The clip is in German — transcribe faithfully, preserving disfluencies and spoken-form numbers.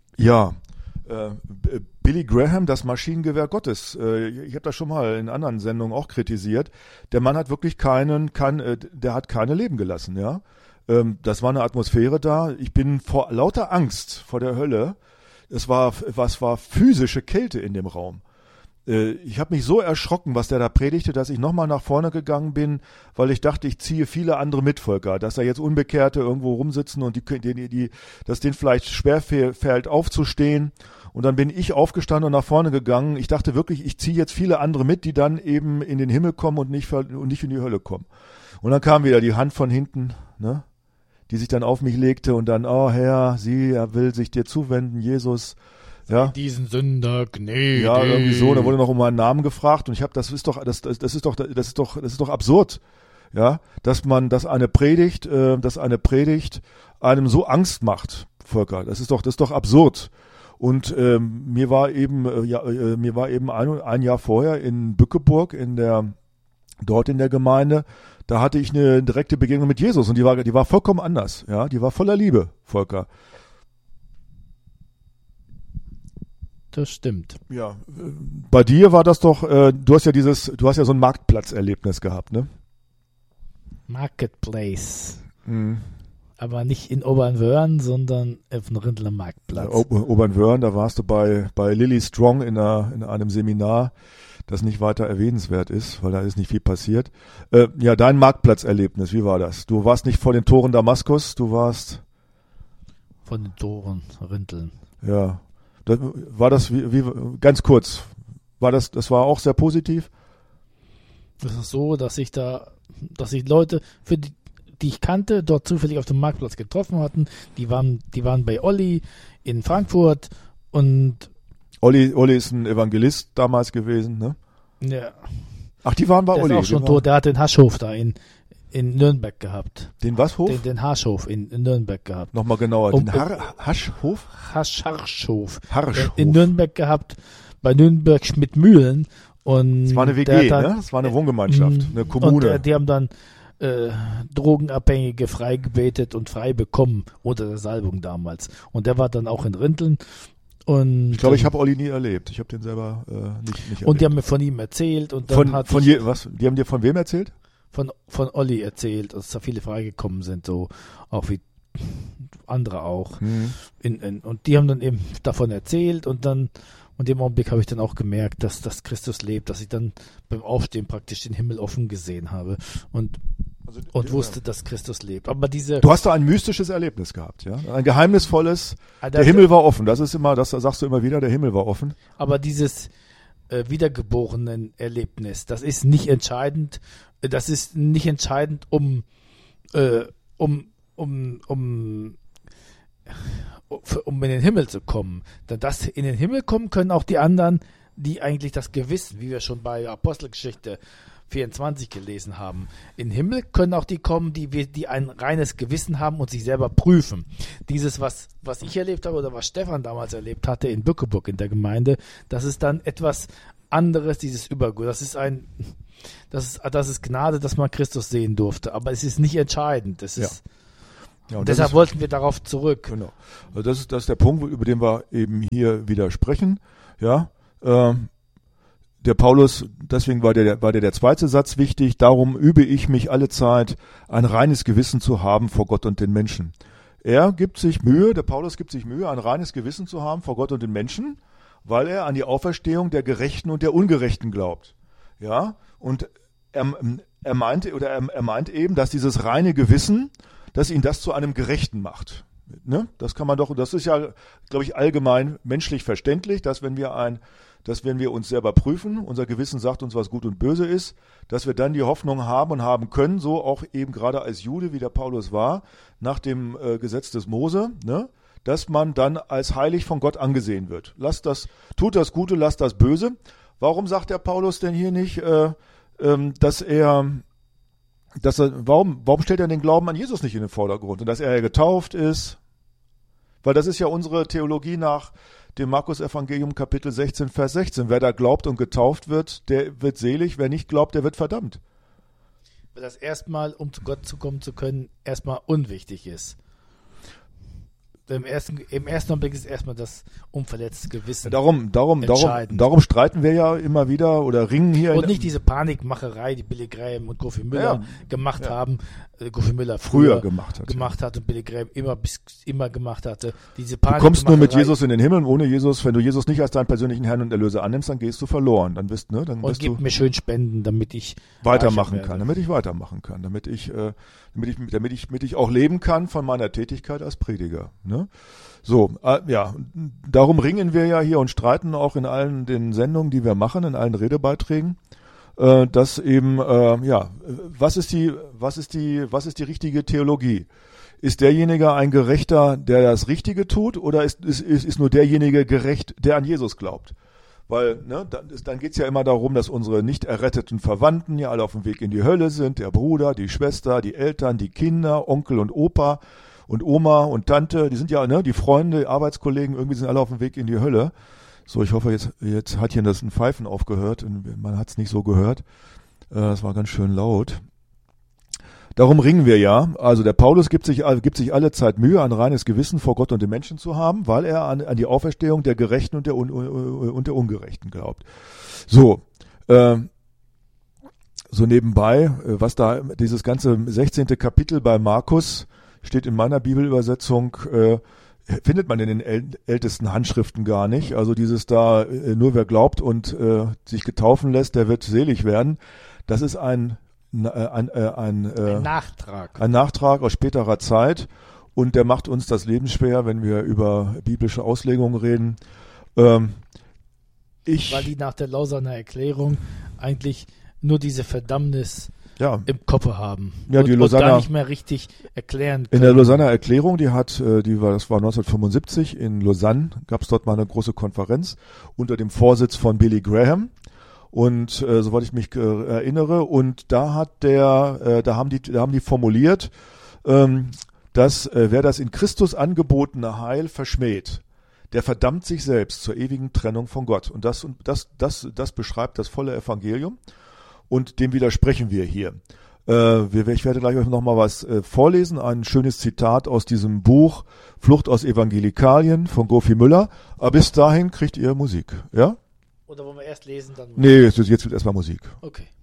Ja, äh, Billy Graham, das Maschinengewehr Gottes. Äh, ich habe das schon mal in anderen Sendungen auch kritisiert. Der Mann hat wirklich keinen, kein, äh, der hat keine Leben gelassen, ja. Ähm, das war eine Atmosphäre da. Ich bin vor lauter Angst vor der Hölle. Es war, was war physische Kälte in dem Raum. Ich habe mich so erschrocken, was der da predigte, dass ich nochmal nach vorne gegangen bin, weil ich dachte, ich ziehe viele andere Mitvölker, dass da jetzt Unbekehrte irgendwo rumsitzen und die, die, die, dass denen vielleicht schwer fällt aufzustehen. Und dann bin ich aufgestanden und nach vorne gegangen. Ich dachte wirklich, ich ziehe jetzt viele andere mit, die dann eben in den Himmel kommen und nicht, und nicht in die Hölle kommen. Und dann kam wieder die Hand von hinten, ne, die sich dann auf mich legte und dann, oh Herr, sie, er will sich dir zuwenden, Jesus. Ja. Diesen Sünder gnädig. Ja, irgendwie so. Da wurde noch um meinen Namen gefragt und ich habe, das ist doch, das, das, das ist doch, das ist doch, das ist doch absurd, ja, dass man, dass eine Predigt, äh, dass eine Predigt einem so Angst macht, Volker. Das ist doch, das ist doch absurd. Und ähm, mir war eben, äh, ja, äh, mir war eben ein, ein Jahr vorher in Bückeburg in der, dort in der Gemeinde, da hatte ich eine direkte Begegnung mit Jesus und die war, die war vollkommen anders, ja, die war voller Liebe, Volker. Das stimmt. Ja, bei dir war das doch, äh, du hast ja dieses, du hast ja so ein Marktplatzerlebnis gehabt, ne? Marketplace. Mhm. Aber nicht in Obernwörn, sondern auf dem Rindler Marktplatz. Ja, Obernwörn, da warst du bei, bei Lily Strong in, einer, in einem Seminar, das nicht weiter erwähnenswert ist, weil da ist nicht viel passiert. Äh, ja, dein Marktplatzerlebnis, wie war das? Du warst nicht vor den Toren Damaskus, du warst... Von den Toren Rinteln. Ja. Das, war das, wie, wie, ganz kurz, war das, das war auch sehr positiv? Es ist so, dass ich da, dass ich Leute, für die, die ich kannte, dort zufällig auf dem Marktplatz getroffen hatten, die waren, die waren bei Olli in Frankfurt und Olli, Olli ist ein Evangelist damals gewesen, ne? Ja. Ach, die waren bei der Olli. Der ist auch schon tot, der hat den Haschhof da in, in Nürnberg gehabt. Den was Hof? Den, den Haschhof in, in Nürnberg gehabt. Nochmal genauer, um, den Har Haschhof? Hasch, Harschhof. Harschhof. In Nürnberg gehabt, bei Nürnberg Schmidt-Mühlen. Und das war eine W G, dann, ne? Das war eine Wohngemeinschaft, eine Kommune. Und der, die haben dann äh, Drogenabhängige frei gebetet und frei bekommen unter der Salbung damals. Und der war dann auch in Rinteln. Und, ich glaube, ich habe Olli nie erlebt. Ich habe den selber äh, nicht, nicht erlebt. Und die haben mir von ihm erzählt. Und dann von, hat von je, was? Die haben dir von wem erzählt? Von, von Olli erzählt, dass da viele freigekommen sind, so auch wie andere auch. Mhm. In, in, und die haben dann eben davon erzählt und dann, und im Augenblick habe ich dann auch gemerkt, dass, dass Christus lebt, dass ich dann beim Aufstehen praktisch den Himmel offen gesehen habe und, also, und ja, wusste, dass Christus lebt. Aber diese. Du hast da ein mystisches Erlebnis gehabt, ja? Ein geheimnisvolles, ah, der Himmel war offen. Das ist immer, das sagst du immer wieder, der Himmel war offen. Aber dieses äh, wiedergeborenen Erlebnis, das ist nicht entscheidend. Das ist nicht entscheidend, um, äh, um, um, um, um in den Himmel zu kommen. Denn das in den Himmel kommen können auch die anderen, die eigentlich das Gewissen, wie wir schon bei Apostelgeschichte vierundzwanzig gelesen haben. In den Himmel können auch die kommen, die, die ein reines Gewissen haben und sich selber prüfen. Dieses, was, was ich erlebt habe oder was Stefan damals erlebt hatte in Bückeburg in der Gemeinde, das ist dann etwas anderes, dieses Übergut. Das ist ein Das ist, das ist Gnade, dass man Christus sehen durfte, aber es ist nicht entscheidend. Das ist, ja. Ja, und deshalb ist, wollten wir darauf zurück. Genau. Also das ist, das ist der Punkt, über den wir eben hier wieder sprechen. Ja, ähm, der Paulus, deswegen war der, war der, der zweite Satz wichtig. Darum übe ich mich alle Zeit, ein reines Gewissen zu haben vor Gott und den Menschen. Er gibt sich Mühe, der Paulus gibt sich Mühe, ein reines Gewissen zu haben vor Gott und den Menschen, weil er an die Auferstehung der Gerechten und der Ungerechten glaubt. Ja, und er, er meinte oder er, er meint eben, dass dieses reine Gewissen, dass ihn das zu einem Gerechten macht. Ne? Das kann man doch, das ist ja, glaube ich, allgemein menschlich verständlich, dass wenn wir ein, dass wenn wir uns selber prüfen, unser Gewissen sagt uns, was gut und böse ist, dass wir dann die Hoffnung haben und haben können, so auch eben gerade als Jude, wie der Paulus war, nach dem äh, Gesetz des Mose, ne? Dass man dann als heilig von Gott angesehen wird. Lasst das, tut das Gute, lasst das Böse. Warum sagt der Paulus denn hier nicht, äh, ähm, dass er, dass er, warum, warum stellt er den Glauben an Jesus nicht in den Vordergrund und dass er getauft ist? Weil das ist ja unsere Theologie nach dem Markus-Evangelium Kapitel sechzehn, Vers sechzehn. Wer da glaubt und getauft wird, der wird selig. Wer nicht glaubt, der wird verdammt. Weil das erstmal, um zu Gott zu kommen zu können, erstmal unwichtig ist. Im ersten, im ersten Augenblick ist erstmal das unverletzte Gewissen. Darum, darum, darum, entscheidend. darum streiten wir ja immer wieder oder ringen hier. Und in, nicht diese Panikmacherei, die Billy Graham und Goofy Müller Ja, gemacht ja. haben. Äh, Goofy Müller früher früher, gemacht hat. gemacht hat und Billy Graham immer, bis, immer gemacht hatte. Diese Du kommst nur mit Panikmacherei Jesus in den Himmel und ohne Jesus, wenn du Jesus nicht als deinen persönlichen Herrn und Erlöser annimmst, dann gehst du verloren. Dann bist, ne, dann und bist du gib mir schön Spenden, damit ich weitermachen reicher kann, werde. damit ich weitermachen kann, damit ich, äh, damit ich, damit ich, damit ich auch leben kann von meiner Tätigkeit als Prediger. Ne? So, äh, ja, darum ringen wir ja hier und streiten auch in allen den Sendungen, die wir machen, in allen Redebeiträgen, äh, dass eben, äh, ja, was ist die, was ist die, was ist die richtige Theologie? Ist derjenige ein Gerechter, der das Richtige tut, oder ist, ist, ist, ist nur derjenige gerecht, der an Jesus glaubt? Weil, ne, dann, ist, dann geht's ja immer darum, dass unsere nicht erretteten Verwandten ja alle auf dem Weg in die Hölle sind, der Bruder, die Schwester, die Eltern, die Kinder, Onkel und Opa und Oma und Tante, die sind ja, ne, die Freunde, Arbeitskollegen, irgendwie sind alle auf dem Weg in die Hölle. So, ich hoffe, jetzt, jetzt hat hier das ein Pfeifen aufgehört und man hat's nicht so gehört. Äh, das war ganz schön laut. Darum ringen wir ja. Also der Paulus gibt sich, gibt sich alle Zeit Mühe, ein reines Gewissen vor Gott und den Menschen zu haben, weil er an, an die Auferstehung der Gerechten und der, Un, und der Ungerechten glaubt. So, äh, so nebenbei, was da, dieses ganze sechzehnte Kapitel bei Markus steht in meiner Bibelübersetzung, äh, findet man in den äl- ältesten Handschriften gar nicht. Also dieses da, äh, nur wer glaubt und äh, sich getaufen lässt, der wird selig werden. Das ist ein Ein, äh, ein, äh, Ein Nachtrag. ein Nachtrag aus späterer Zeit und der macht uns das Leben schwer, wenn wir über biblische Auslegungen reden. Ähm, ich, Weil die nach der Lausanner Erklärung eigentlich nur diese Verdammnis ja, im Kopf haben. Ja, und, die und Lausanner- gar nicht mehr richtig erklären können. in der Lausanner Erklärung, die hat, äh, die war, das war neunzehnhundertfünfundsiebzig in Lausanne, gab es dort mal eine große Konferenz unter dem Vorsitz von Billy Graham. Und äh, soweit ich mich äh, erinnere, und da hat der, äh, da haben die, da haben die formuliert, ähm, dass äh, wer das in Christus angebotene Heil verschmäht, der verdammt sich selbst zur ewigen Trennung von Gott. Und das und das, das, das beschreibt das volle Evangelium. Und dem widersprechen wir hier. Äh, wir, ich werde gleich euch noch mal was äh, vorlesen, ein schönes Zitat aus diesem Buch Flucht aus Evangelikalien von Gofi Müller. Aber bis dahin kriegt ihr Musik, ja? Oder wollen wir erst lesen, dann... Nee, jetzt, jetzt wird erstmal Musik. Okay.